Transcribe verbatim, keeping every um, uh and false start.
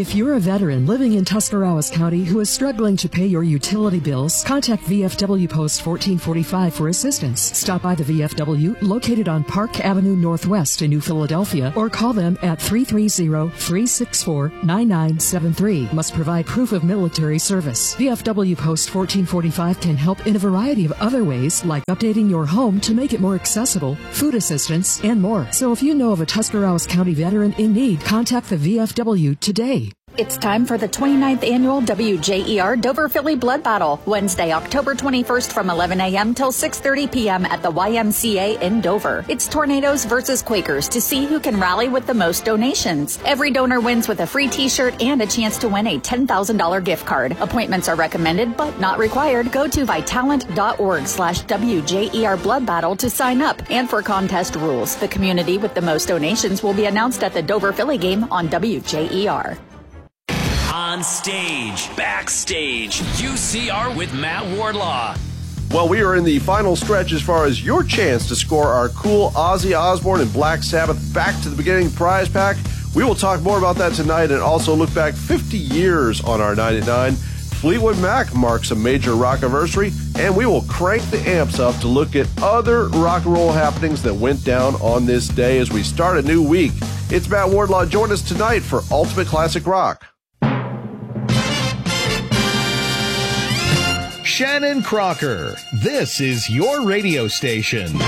If you're a veteran living in Tuscarawas County who is struggling to pay your utility bills, contact V F W Post fourteen forty-five for assistance. Stop by the V F W located on Park Avenue Northwest in New Philadelphia or call them at three three zero, three six four, nine nine seven three. Must provide proof of military service. V F W Post fourteen forty-five can help in a variety of other ways, like updating your home to make it more accessible, food assistance, and more. So if you know of a Tuscarawas County veteran in need, contact the V F W today. It's time for the twenty-ninth Annual W J E R Dover Philly Blood Battle, Wednesday, October twenty-first from eleven a.m. till six thirty p.m. at the Y M C A in Dover. It's Tornadoes versus Quakers to see who can rally with the most donations. Every donor wins with a free t-shirt and a chance to win a ten thousand dollars gift card. Appointments are recommended but not required. Go to vitalant.org slash WJER Blood Battle to sign up and for contest rules. The community with the most donations will be announced at the Dover Philly game on W J E R. On stage, backstage, U C R with Matt Wardlaw. Well, we are in the final stretch as far as your chance to score our cool Ozzy Osbourne and Black Sabbath Back to the Beginning prize pack. We will talk more about that tonight and also look back fifty years on our ninety-nine. Fleetwood Mac marks a major rock anniversary, and we will crank the amps up to look at other rock and roll happenings that went down on this day as we start a new week. It's Matt Wardlaw. Join us tonight for Ultimate Classic Rock. Shannon Crocker, this is your radio station.